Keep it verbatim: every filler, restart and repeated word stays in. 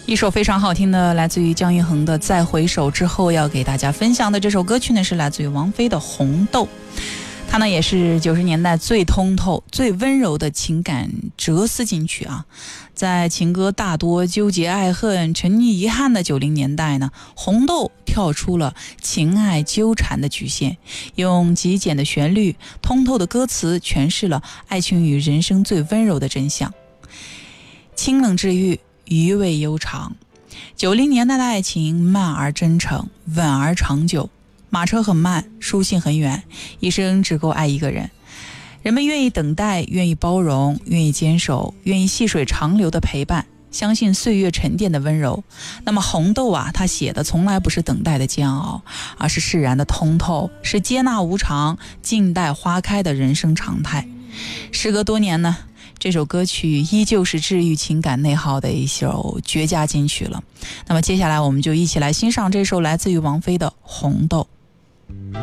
一首非常好听的来自于姜育恒的《再回首》之后，要给大家分享的这首歌曲呢，是来自于王菲的《红豆》。它呢也是九十年代最通透、最温柔的情感哲思金曲啊。在情歌大多纠结爱恨、沉溺遗憾的九零年代呢，红豆跳出了情爱纠缠的局限，用极简的旋律、通透的歌词诠释了爱情与人生最温柔的真相。清冷治愈，余味悠长。九零年代的爱情慢而真诚，稳而长久。马车很慢，书信很远，一生只够爱一个人。人们愿意等待，愿意包容，愿意坚守，愿意细水长流的陪伴，相信岁月沉淀的温柔。那么红豆啊，他写的从来不是等待的煎熬，而是释然的通透，是接纳无常，静待花开的人生常态。时隔多年呢，这首歌曲依旧是治愈情感内耗的一首绝佳金曲了。那么接下来我们就一起来欣赏这首来自于王菲的《红豆》。